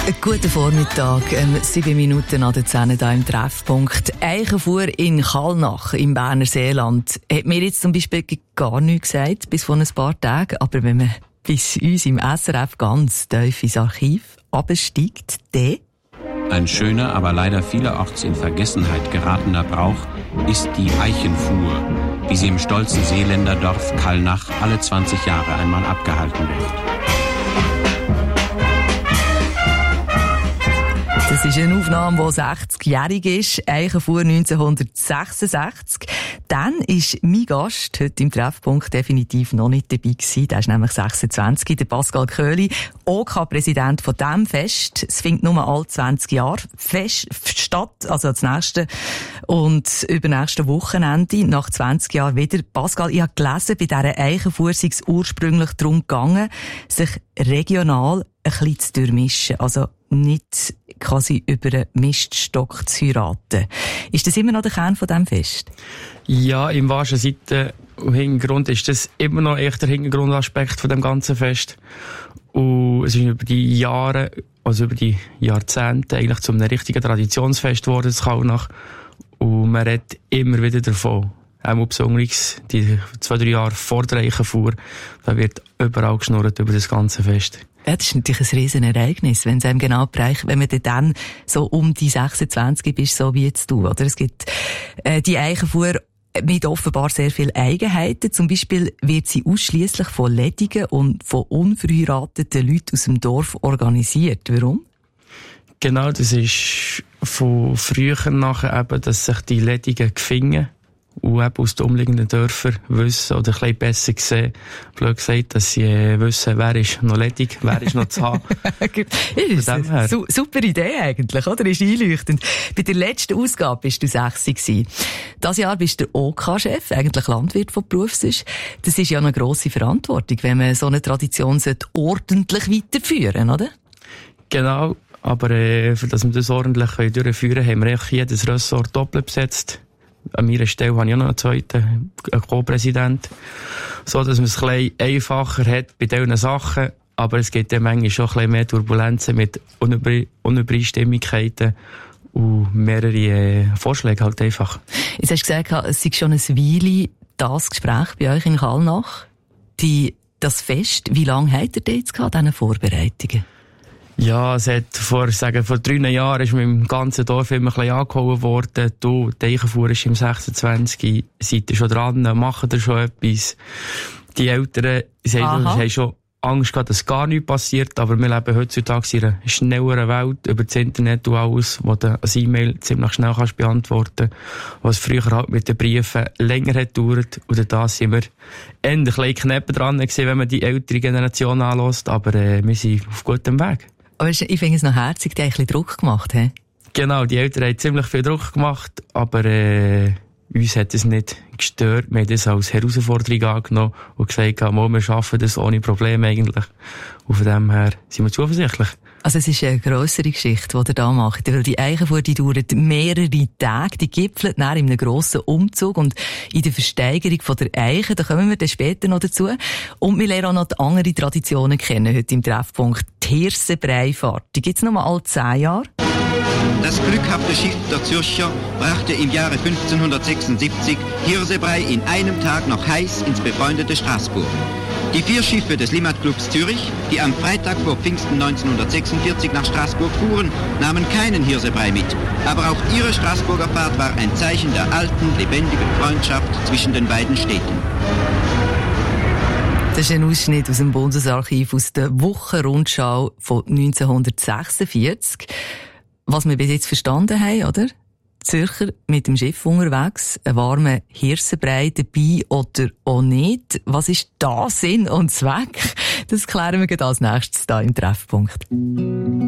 Guten Vormittag, 7 Minuten an der 10 hier im Treffpunkt. Eichenfuhr in Kallnach im Berner Seeland hat mir jetzt zum Beispiel gar nichts gesagt, bis vor ein paar Tagen. Aber wenn man bis uns im SRF ganz tief ins Archiv absteigt, dann... Ein schöner, aber leider vielerorts in Vergessenheit geratener Brauch ist die Eichenfuhr, wie sie im stolzen Seeländerdorf Kallnach alle 20 Jahre einmal abgehalten wird. Das ist eine Aufnahme, die 60-jährig ist, Eichenfuhr 1966. Dann ist mein Gast heute im Treffpunkt definitiv noch nicht dabei gewesen. Der ist nämlich 26, der Pascal Köhli, OK-Präsident von diesem Fest. Es findet nur alle 20 Jahre statt, also das nächste und übernächste Wochenende, nach 20 Jahren wieder. Pascal, ich habe gelesen, bei dieser Eichenfuhr sei es ursprünglich darum gegangen, sich regional ein bisschen zu durchmischen. Also nicht quasi über einen Miststock zu heiraten. Ist das immer noch der Kern von diesem Fest? Ja, im wahrsten Sinne und Hintergrund ist das immer noch echt der Hintergrundaspekt von dem ganzen Fest. Und es ist über die Jahre, also über die Jahrzehnte eigentlich zu einem richtigen Traditionsfest geworden, das Kallnach. Und man redet immer wieder davon. Auch besonders die 2-3 Jahre vor der Eichenfuhr, da wird überall geschnurrt über das ganze Fest. Ja, das ist natürlich ein riesen Ereignis, wenn es einem genau bereicht, wenn man dann so um die 26 bist, so wie jetzt du, oder? Es gibt die Eichenfuhr mit offenbar sehr vielen Eigenheiten. Zum Beispiel wird sie ausschliesslich von ledigen und von unverheirateten Leuten aus dem Dorf organisiert. Warum? Genau, das ist von früher nachher eben, dass sich die Ledigen gefunden und eben aus den umliegenden Dörfern wissen oder ein bisschen besser sehen, blöd gesagt, dass sie wissen, wer ist noch ledig, wer ist noch zu haben. Ist eine super Idee eigentlich, oder? Ist einleuchtend. Bei der letzten Ausgabe bist du 60 gewesen. Dieses Jahr bist du OK-Chef, eigentlich Landwirt von Berufs ist. Das ist ja eine grosse Verantwortung, wenn man so eine Tradition ordentlich weiterführen, oder? Genau, aber für dass wir das ordentlich durchführen können, haben wir eigentlich jedes Ressort doppelt besetzt. An meiner Stelle habe ich auch noch einen zweiten Co-Präsident. So, dass man es ein bisschen einfacher hat bei diesen Sachen. Aber es gibt dann manchmal schon ein bisschen mehr Turbulenzen mit Unübereinstimmigkeiten und mehrere Vorschläge halt einfach. Jetzt hast du gesagt, es sei schon eine Weile das Gespräch bei euch in Kallnach. Das Fest, wie lange habt ihr da jetzt gehabt, diese Vorbereitungen? Ja, es hat vor 3 Jahren ist mir im ganzen Dorf immer ein bisschen angehauen worden. Du, die Eichenfuhr ist im 26. Seid ihr schon dran? Macht ihr schon etwas? Die Eltern haben schon Angst gehabt, dass gar nichts passiert. Aber wir leben heutzutage in einer schnelleren Welt über das Internet und alles, wo du ein E-Mail ziemlich schnell kannst beantworten. Was früher halt mit den Briefen länger hat gedauert. Und da sind wir ein bisschen knapp dran gewesen, wenn man die ältere Generation anlässt. Aber wir sind auf gutem Weg. Aber ich finde es noch herzig, die haben ein bisschen Druck gemacht, he? Genau, die Eltern haben ziemlich viel Druck gemacht, aber uns hat es nicht gestört. Wir haben das als Herausforderung angenommen und gesagt, wir schaffen das ohne Probleme eigentlich. Und von dem her sind wir zuversichtlich. Also es ist eine grossere Geschichte, die ihr da macht. Weil die Eichenfuhr, die dauert mehrere Tage, die gipfelt dann in einem grossen Umzug und in der Versteigerung von der Eiche, da kommen wir dann später noch dazu. Und wir lernen auch noch die anderen Traditionen kennen heute im Treffpunkt. Die Hirsebreifahrt, die gibt's nur alle 10 Jahre. Das glückhafte Schiff der Zürcher brachte im Jahre 1576 Hirsebrei in einem Tag noch heiß ins befreundete Straßburg. Die 4 Schiffe des Limmatclubs Zürich, die am Freitag vor Pfingsten 1946 nach Straßburg fuhren, nahmen keinen Hirsebrei mit. Aber auch ihre Straßburger Fahrt war ein Zeichen der alten, lebendigen Freundschaft zwischen den beiden Städten. Das ist ein Ausschnitt aus dem Bundesarchiv aus der Wochenrundschau von 1946. Was wir bis jetzt verstanden haben, oder? Zürcher mit dem Schiff unterwegs, ein warmer Hirsenbrei dabei oder auch nicht. Was ist da Sinn und Zweck? Das klären wir als nächstes hier im Treffpunkt.